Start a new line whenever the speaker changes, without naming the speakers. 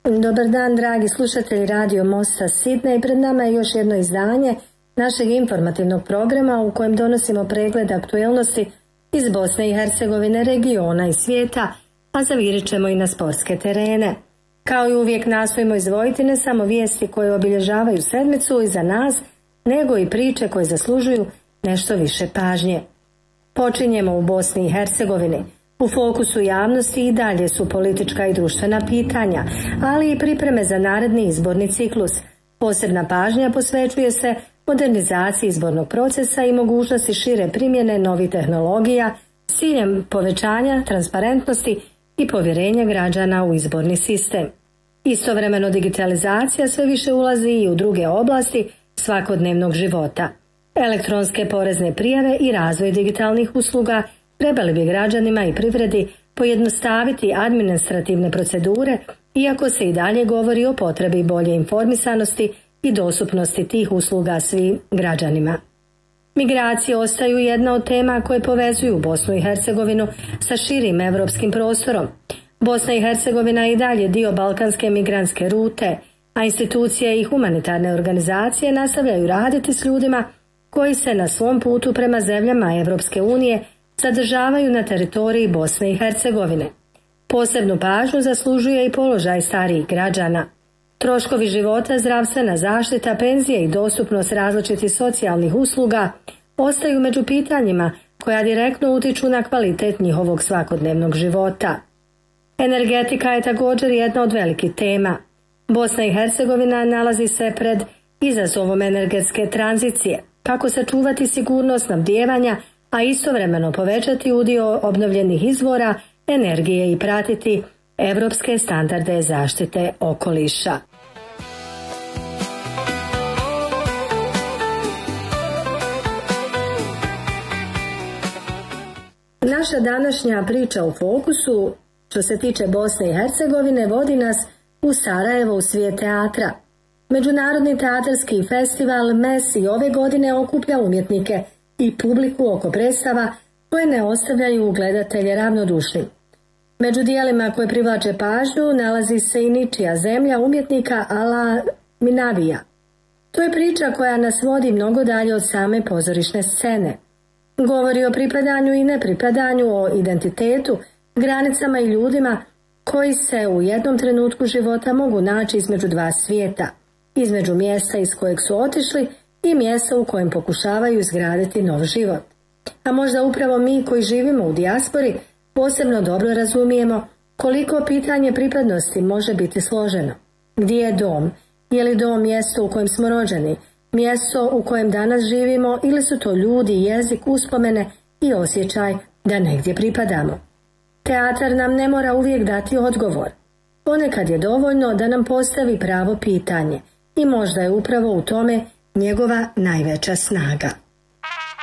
Dobar dan, dragi slušatelji Radio Mosta Sidney. Pred nama je još jedno izdanje našeg informativnog programa u kojem donosimo pregled aktuelnosti iz Bosne i Hercegovine, regiona i svijeta, a zavirit ćemo i na sportske terene. Kao i uvijek nastojimo izdvojiti ne samo vijesti koje obilježavaju sedmicu iza nas, nego i priče koje zaslužuju nešto više pažnje. Počinjemo u Bosni i Hercegovini. U fokusu javnosti i dalje su politička i društvena pitanja, ali i pripreme za naredni izborni ciklus. Posebna pažnja posvećuje se modernizaciji izbornog procesa i mogućnosti šire primjene novih tehnologija s ciljem povećanja transparentnosti i povjerenja građana u izborni sistem. Istovremeno digitalizacija sve više ulazi i u druge oblasti svakodnevnog života. Elektronske porezne prijave i razvoj digitalnih usluga trebali bi građanima i privredi pojednostaviti administrativne procedure, iako se i dalje govori o potrebi bolje informisanosti i dostupnosti tih usluga svim građanima. Migracije ostaju jedna od tema koje povezuju Bosnu i Hercegovinu sa širim europskim prostorom. Bosna i Hercegovina je i dalje dio balkanske migrantske rute, a institucije i humanitarne organizacije nastavljaju raditi s ljudima koji se na svom putu prema zemljama Evropske unije zadržavaju na teritoriji Bosne i Hercegovine. Posebnu pažnju zaslužuje i položaj starijih građana. Troškovi života, zdravstvena zaštita, penzije i dostupnost različitih socijalnih usluga ostaju među pitanjima koja direktno utiču na kvalitet njihovog svakodnevnog života. Energetika je također jedna od velikih tema. Bosna i Hercegovina nalazi se pred izazovom energetske tranzicije. Kako sačuvati sigurnost snabdijevanja, a istovremeno povećati udio obnovljenih izvora energije i pratiti evropske standarde zaštite okoliša. Naša današnja priča u fokusu, što se tiče Bosne i Hercegovine, vodi nas u Sarajevo u svijet teatra. Međunarodni teatarski festival MES i ove godine okuplja umjetnike i publiku oko predstava koje ne ostavljaju gledatelje ravnodušnim. Među dijelima koje privlače pažnju nalazi se i Ničija zemlja umjetnika Ala Minavija. To je priča koja nas vodi mnogo dalje od same pozorišne scene. Govori o pripadanju i nepripadanju, o identitetu, granicama i ljudima koji se u jednom trenutku života mogu naći između dva svijeta, između mjesta iz kojeg su otišli i mjesta u kojem pokušavaju izgraditi nov život. A možda upravo mi koji živimo u dijaspori posebno dobro razumijemo koliko pitanje pripadnosti može biti složeno. Gdje je dom? Je li dom mjesto u kojem smo rođeni, mjesto u kojem danas živimo, ili su to ljudi, jezik, uspomene i osjećaj da negdje pripadamo? Teatar nam ne mora uvijek dati odgovor. Ponekad je dovoljno da nam postavi pravo pitanje i možda je upravo u tome njegova najveća snaga.